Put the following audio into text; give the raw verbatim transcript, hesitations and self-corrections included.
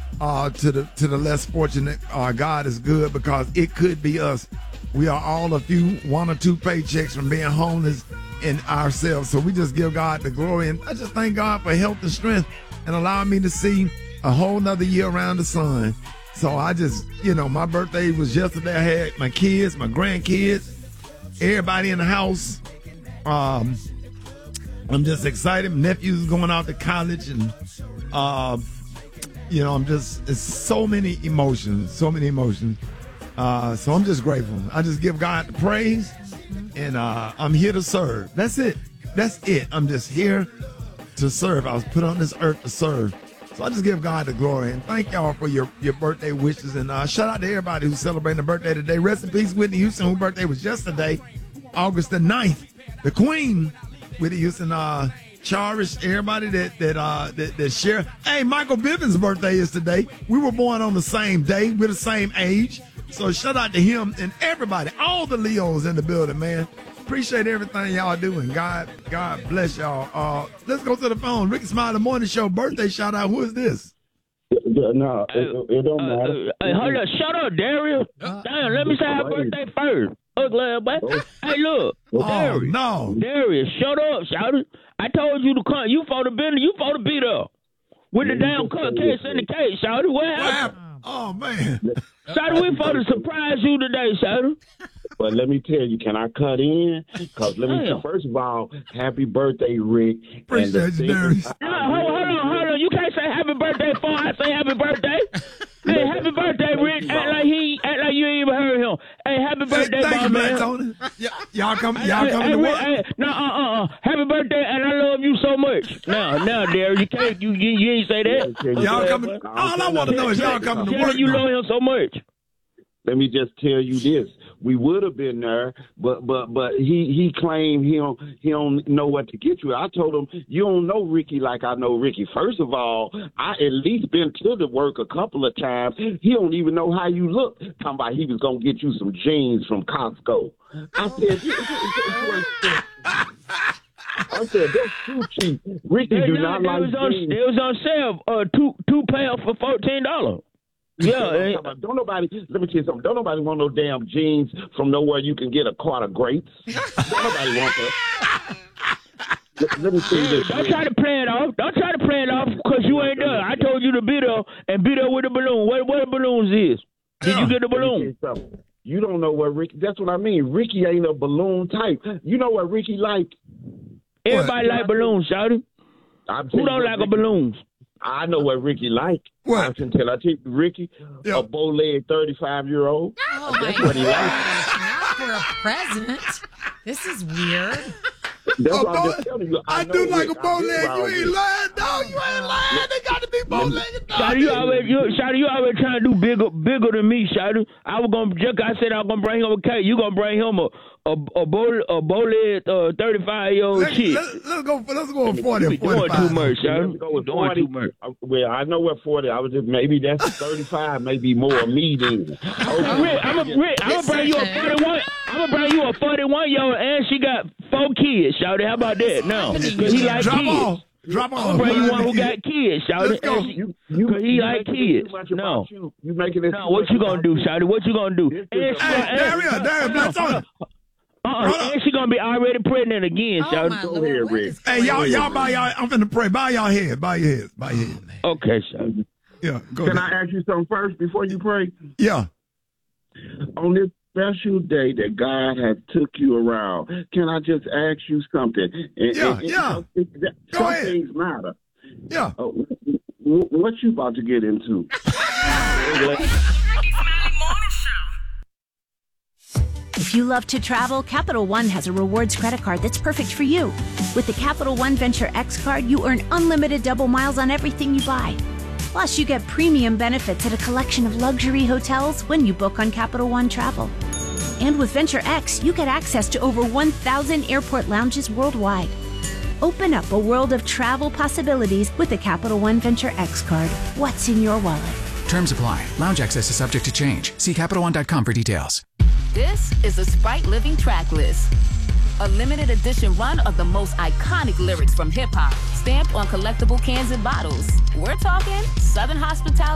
uh, to the to the less fortunate. Uh, God is good because it could be us. We are all a few, one or two paychecks from being homeless in ourselves. So we just give God the glory. And I just thank God for health and strength and allowing me to see a whole nother year around the sun. So I just, you know, my birthday was yesterday. I had my kids, my grandkids, everybody in the house. Um, I'm just excited. My nephew's going out to college, and uh, you know, I'm just, it's so many emotions, so many emotions. Uh, so I'm just grateful. I just give God the praise, and uh, I'm here to serve. That's it. That's it. I'm just here to serve. I was put on this earth to serve. So I just give God the glory, and thank y'all for your, your birthday wishes. And uh, shout out to everybody who's celebrating a birthday today. Rest in peace, Whitney Houston, whose birthday was yesterday, August the ninth. The Queen, Whitney Houston, uh, cherish everybody that that uh that, that share. Hey, Michael Bivins' birthday is today. We were born on the same day. We're the same age. So shout out to him and everybody, all the Leos in the building, man. Appreciate everything y'all doing. God, God bless y'all. Uh, let's go to the phone. Ricky Smiley Morning Show birthday shout out. Who is this? No, it, it don't uh, matter. Uh, hey, hold up. Shut up, Darius. Damn, let me say happy birthday first. Ugly boy. Hey, look. Oh, Darius. no. Darius, shut up, shout it. I told you to come. You for the business. You for the beat up. With the damn cut case in the case, shout it. What happened? Oh, man. Shout it, we for to surprise you today, shout it. But let me tell you, can I cut in? Because let me tell first of all, happy birthday, Rick. Appreciate you, Darius. No, hold, hold on, hold on. You can't say happy birthday before I say happy birthday. Hey, happy birthday, Rick. Act like he, act like you ain't even heard him. Hey, happy birthday, hey, thank you, man. Tony. Y- y'all coming? Y'all hey, coming hey, to Rick, work? hey, no, uh, uh, uh. Happy birthday, and I love you so much. Now, now, Darius, you can't, you, you, you ain't say that. Y'all coming? All I want to know is y'all coming to Tell work. you love him so much. Let me just tell you this: we would have been there, but but but he he claimed he don't he don't know what to get you. I told him you don't know Ricky like I know Ricky. First of all, I at least been to the work a couple of times. He don't even know how you look. Talking about he was gonna get you some jeans from Costco. I said, you, you, you, I said that's too cheap. Ricky They, do they, not they like was on, jeans. It was on sale, uh, two two pair for fourteen dollars. Yeah, don't nobody. Let me tell you something. Don't nobody want no damn jeans from nowhere you can get a quart of grapes. Don't nobody want that. Let, let me see this. Don't try to play it off. Don't try to play it off because you ain't done. I told you to be there and be there with the balloon. What what the balloons is? Did Yeah. you get the Let me balloon? tell you something. You don't know what Ricky. That's what I mean. Ricky ain't a balloon type. You know what Ricky like? Everybody What? like balloons, shouty. I'm Who don't like a balloons? I know what Ricky like. What? I can tell. I take Ricky, Yeah. a bow-legged thirty-five-year-old. Oh, my That's what he likes. gosh. Not for a present. This is weird. That's Oh, what I'm boy, just telling you. I, know do like Rick. a bow I've been leg. You around ain't Rick. lying, dog. You ain't lying. They got to be bow legged, dog. Shouty, you always, you, Shouty, you always trying to do bigger, bigger than me, Shouty. I was gonna, just I said I was gonna bring him a cake. You gonna bring him a a a bowl a bowlegged uh, thirty-five year old Let's, chick. let's, let's go. Let's go on forty. You be or doing forty-five. too much, Let's Shouty. go with Doing forty. too much. Uh, Well, I know what forty. I was just maybe that's thirty-five, maybe more me then. Rick, I'm gonna I'm bring you a forty-one. I'm gonna bring you a forty-one year old, and she got four kids, Shouty. How about that? No, because he like Drop kids. off. Drop off. I'm gonna bring you one who got kids, Shouty. Let's go. You, you, Because he you like making it kids. too much No. about You. You making it. No, too what much you gonna about do, you. Shouty? What you gonna do? This is And a- she- Hey, and- Darius, Darius, let's on. Uh-uh. And she gonna be already pregnant again, Oh, Shouty. my Go Lord. ahead, What Rick. is Hey, going y'all, on? y'all buy y'all. I'm finna pray. Bow y'all head. Bow your head. Bow your head. Okay, Shouty. Yeah, go Can ahead. I ask you something first before you pray? Yeah. On this special day that God has took you around, can I just ask you something? And, Yeah, and- and, yeah. you know, that- Go some ahead. things matter. Yeah. Oh, wh- what you about to get into? If you love to travel, Capital One has a rewards credit card that's perfect for you. With the Capital One Venture X card, you earn unlimited double miles on everything you buy. Plus, you get premium benefits at a collection of luxury hotels when you book on Capital One Travel. And with Venture X, you get access to over one thousand airport lounges worldwide. Open up a world of travel possibilities with the Capital One Venture X card. What's in your wallet? Terms apply. Lounge access is subject to change. See Capital One dot com for details. This is a Sprite Living track list. A limited edition run of the most iconic lyrics from hip-hop, stamped on collectible cans and bottles. We're talking Southern Hospitality.